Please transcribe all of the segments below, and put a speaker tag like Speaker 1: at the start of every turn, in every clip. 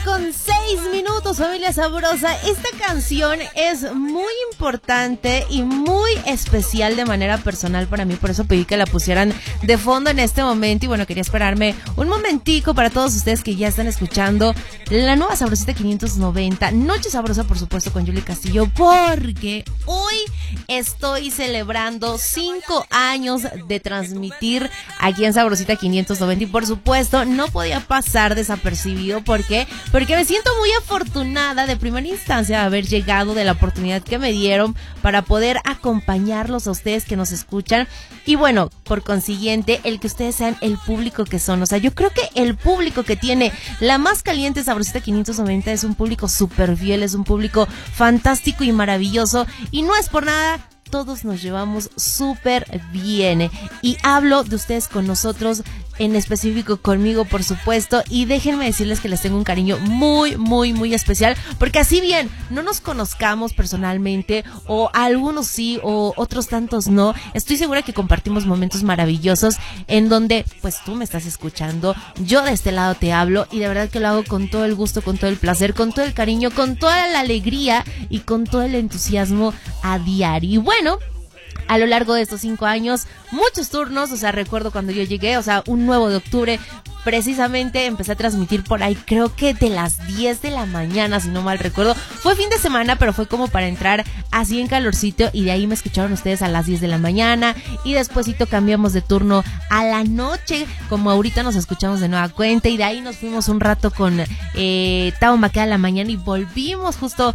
Speaker 1: con 6 minutos, familia sabrosa. Esta canción es muy importante y muy especial de manera personal para mí, por eso pedí que la pusieran de fondo en este momento. Y bueno, quería esperarme un momentico para todos ustedes que ya están escuchando la nueva Sabrosita 590, Noche Sabrosa, por supuesto, con Yuli Castillo, porque hoy estoy celebrando 5 años de transmitir aquí en Sabrosita 590 y por supuesto no podía pasar desapercibido. ¿Por qué? Porque me siento muy afortunada de primera instancia de haber llegado, de la oportunidad que me dieron para poder acompañarlos a ustedes que nos escuchan. Y bueno, por consiguiente, el que ustedes sean el público que son. O sea, yo creo que el público que tiene la más caliente Sabrosita 590 es un público súper fiel, es un público fantástico y maravilloso. Y no es por nada, todos nos llevamos súper bien. Y hablo de ustedes con nosotros, en específico conmigo, por supuesto. Y déjenme decirles que les tengo un cariño muy, muy, muy especial. Porque así bien, no nos conozcamos personalmente, o algunos sí, o otros tantos no, estoy segura que compartimos momentos maravillosos en donde, pues tú me estás escuchando, yo de este lado te hablo, y de verdad que lo hago con todo el gusto, con todo el placer, con todo el cariño, con toda la alegría y con todo el entusiasmo a diario. Y bueno, a lo largo de estos 5 años, muchos turnos, o sea, recuerdo cuando yo llegué, o sea, un 9 de octubre, precisamente empecé a transmitir por ahí, creo que de las 10 de la mañana, si no mal recuerdo. Fue fin de semana, pero fue como para entrar así en calorcito, y de ahí me escucharon ustedes a las 10 de la mañana, y despuesito cambiamos de turno a la noche, como ahorita nos escuchamos de nueva cuenta, y de ahí nos fuimos un rato con Tao Maqueda a la mañana, y volvimos justo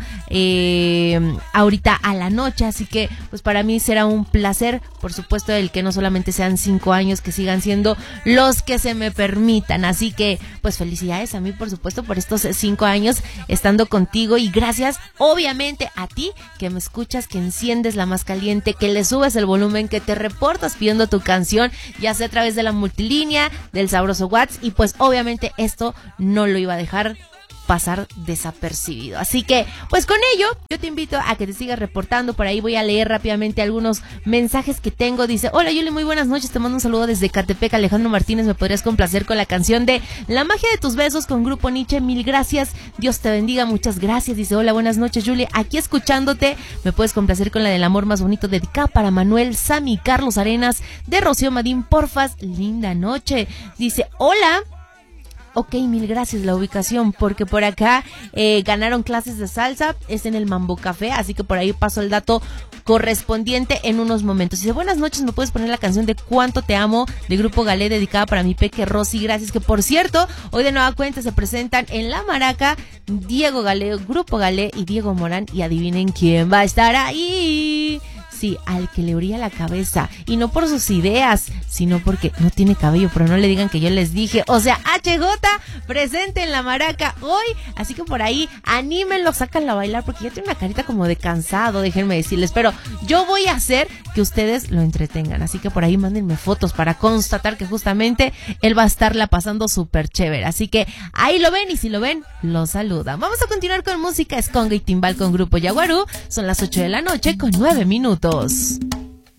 Speaker 1: ahorita a la noche. Así que pues para mí será un placer, por supuesto, el que no solamente sean 5 años, que sigan siendo los que se me permitan. Así que pues felicidades a mí, por supuesto, por estos 5 años estando contigo, y gracias obviamente a ti que me escuchas, que enciendes la más caliente, que le subes el volumen, que te reportas pidiendo tu canción, ya sea a través de la multilínea, del sabroso WhatsApp, y pues obviamente esto no lo iba a dejar pasar desapercibido. Así que pues con ello yo te invito a que te sigas reportando. Por ahí voy a leer rápidamente algunos mensajes que tengo. Dice: hola Yuli, muy buenas noches, te mando un saludo desde Catepec. Alejandro Martínez, ¿me podrías complacer con la canción de La magia de tus besos con Grupo Nietzsche? Mil gracias, Dios te bendiga, muchas gracias. Dice: hola, buenas noches Yuli, aquí escuchándote, ¿me puedes complacer con la del amor más bonito, dedicada para Manuel, Sammy, Carlos Arenas, de Rocío Madín, porfas? Linda noche. Dice: hola. Ok, mil gracias, la ubicación, porque por acá ganaron clases de salsa, es en el Mambo Café, así que por ahí paso el dato correspondiente en unos momentos. Dice: buenas noches, ¿me puedes poner la canción de Cuánto te amo de Grupo Galé, dedicada para mi peque Rosy? Gracias, que por cierto, hoy de nueva cuenta se presentan en La Maraca Diego Galé, Grupo Galé y Diego Morán, y adivinen quién va a estar ahí. Sí, al que le brilla la cabeza, y no por sus ideas, sino porque no tiene cabello, pero no le digan que yo les dije. O sea, HJ presente en La Maraca hoy, así que por ahí anímenlo, sácanlo a bailar, porque ya tiene una carita como de cansado, déjenme decirles, pero yo voy a hacer que ustedes lo entretengan, así que por ahí mándenme fotos para constatar que justamente él va a estarla pasando súper chévere. Así que ahí lo ven, y si lo ven, lo saludan. Vamos a continuar con música, Esconga y Timbal con Grupo Yaguarú. Son las 8 de la noche con 9 minutos.